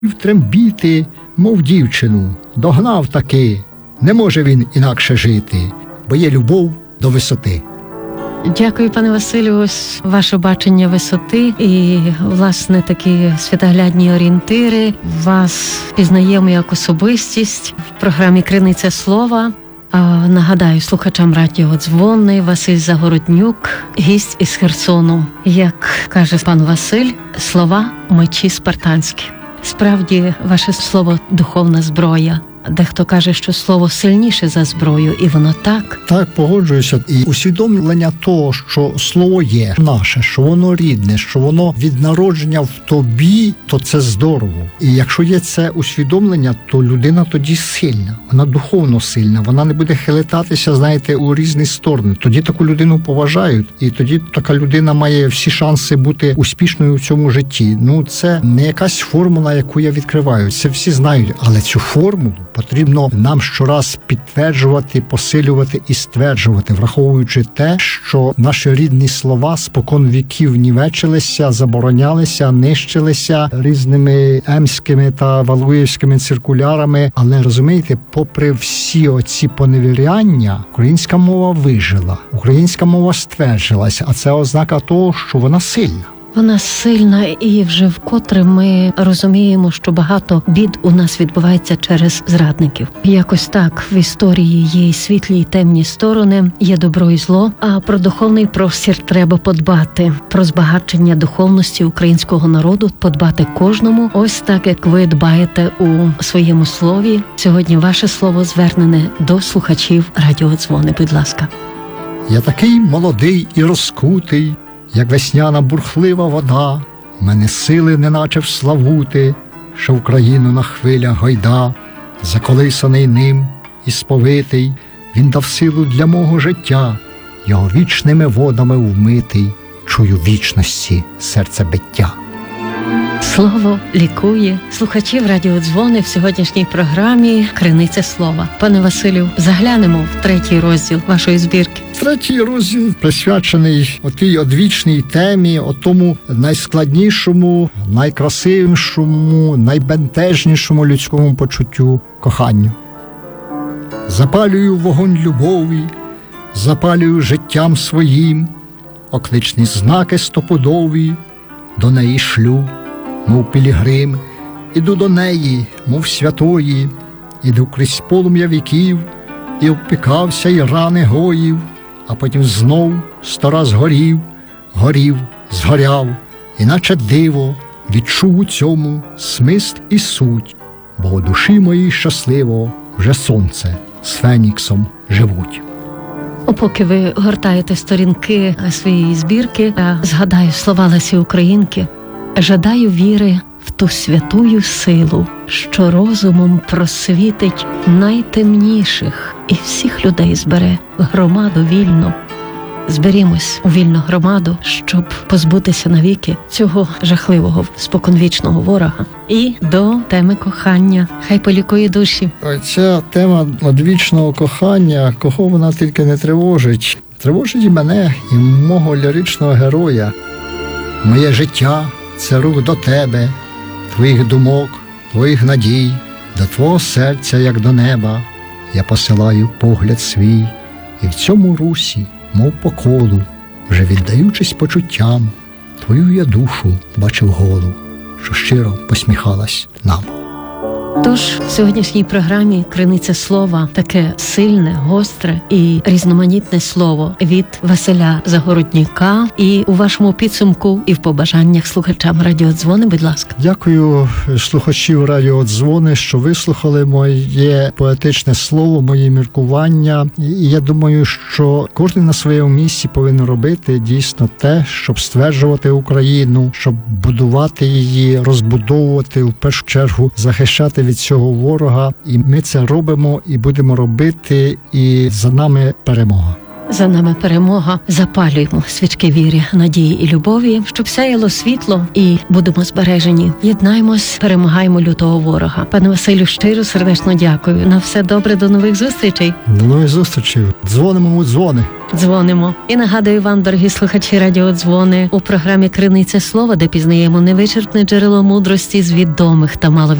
Трембіти, мов дівчину, догнав таки, не може він інакше жити, бо є любов до висоти. Дякую, пане Василю, ось ваше бачення висоти і, власне, такі світоглядні орієнтири. Вас пізнаємо як особистість в програмі «Криниця слова». Нагадаю слухачам радіо «Дзвони», Василь Загороднюк, гість із Херсону. Як каже пан Василь, слова – мечі спартанські. Справді, ваше слово – духовна зброя. Дехто каже, що слово сильніше за зброю, і воно так. Так, погоджуюся. І усвідомлення того, що слово є наше, що воно рідне, що воно від народження в тобі, то це здорово. І якщо є це усвідомлення, то людина тоді сильна, вона духовно сильна, вона не буде хилитатися, знаєте, у різні сторони. Тоді таку людину поважають, і тоді така людина має всі шанси бути успішною в цьому житті. Це не якась формула, яку я відкриваю, це всі знають, але цю формулу потрібно нам щораз підтверджувати, посилювати і стверджувати, враховуючи те, що наші рідні слова спокон віків нівечилися, заборонялися, нищилися різними емськими та валуєвськими циркулярами. Але, розумієте, попри всі оці поневіряння, українська мова вижила, українська мова стверджилася, а це ознака того, що вона сильна. Вона сильна, і вже вкотре ми розуміємо, що багато бід у нас відбувається через зрадників. Якось так в історії є і світлі, і темні сторони, є добро і зло, а про духовний простір треба подбати. Про збагачення духовності українського народу подбати кожному, ось так, як ви дбаєте у своєму слові. Сьогодні ваше слово звернене до слухачів радіо «Дзвони». Будь ласка. Я такий молодий і розкутий, як весняна бурхлива вода, в мене сили неначе в Славути, що в країну на хвилях гойда, заколисаний ним і сповитий, він дав силу для мого життя, його вічними водами вмитий, чую вічності серцебиття. Слово лікує. Слухачів радіо «Дзвони» в сьогоднішній програмі «Криниця слова». Пане Василю, заглянемо в 3-й розділ вашої збірки. 3-й розділ присвячений отій одвічній темі, отому найскладнішому, найкрасивішому, найбентежнішому людському почуттю – коханню. Запалюю вогонь любові, запалюю життям своїм, окличні знаки стопудові до неї шлю, мов пілігрим, іду до неї, мов святої, іду крізь полум'я віків, і обпікався, і рани гоїв, а потім знов 100 раз горів, згоряв, іначе диво, відчув у цьому смисл і суть, бо у душі моїй щасливо вже сонце з феніксом живуть. Поки ви гортаєте сторінки своєї збірки, я згадаю слова Лесі Українки. «Жадаю віри в ту святую силу, що розумом просвітить найтемніших і всіх людей збере в громаду вільну». Зберімось у вільну громаду, щоб позбутися навіки цього жахливого споконвічного ворога. І до теми кохання. Хай полікує душі. Ця тема одвічного кохання, кого вона тільки не тривожить. Тривожить і мене, і мого ліричного героя. Моє життя – це рух до тебе, твоїх думок, твоїх надій, до твого серця, як до неба. Я посилаю погляд свій, і в цьому русі, мов по колу, вже віддаючись почуттям, твою я душу бачив голу, що щиро посміхалась нам. Тож в сьогоднішній програмі «Криниця слова» таке сильне, гостре і різноманітне слово від Василя Загороднюка. І у вашому підсумку і в побажаннях слухачам радіо «Дзвони», будь ласка. Дякую слухачів радіо «Дзвони», що вислухали моє поетичне слово, мої міркування. І я думаю, що кожен на своєму місці повинен робити дійсно те, щоб стверджувати Україну, щоб будувати її, розбудовувати, в першу чергу захищати від цього ворога, і ми це робимо і будемо робити, і за нами перемога. За нами перемога. Запалюємо свічки віри, надії і любові, щоб сяяло світло і будемо збережені. Єднаймось, перемагаємо лютого ворога. Пане Василю, щиро, сердечно дякую. На все добре, до нових зустрічей. До нових зустрічей. Дзвонимо у дзвони. Дзвонимо. І нагадую вам, дорогі слухачі радіодзвони, у програмі «Криниця слова», де пізнаємо невичерпне джерело мудрості з відомих та маловідомих